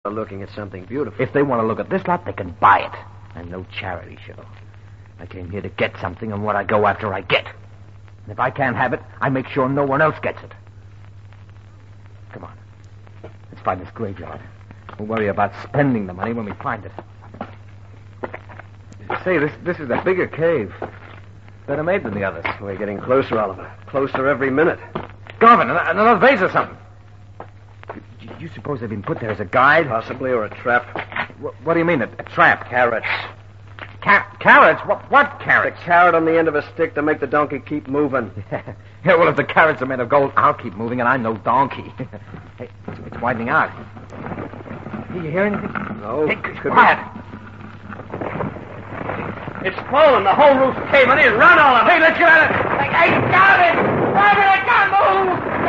They're looking at something beautiful. If they want to look at this lot, they can buy it. I'm no charity show. I came here to get something, and what I go after, I get. And if I can't have it, I make sure no one else gets it. Come on. Let's find this graveyard. We'll worry about spending the money when we find it. Say, this is a bigger cave. Better made than the others. We're getting closer, Oliver. Closer every minute. Garvin, another vase or something. You suppose they've been put there as a guide? Possibly, or a trap. What do you mean, a trap? Carrots. Carrots? What carrots? The carrot on the end of a stick to make the donkey keep moving. Yeah, well, if the carrots are made of gold, I'll keep moving, and I'm no donkey. Hey, it's widening out. Do you hear anything? No. Hey, quiet. It's falling. The whole roof's caving in. Run, Oliver. Hey, let's get at it. Hey, Garvin! Garvin, I can't move!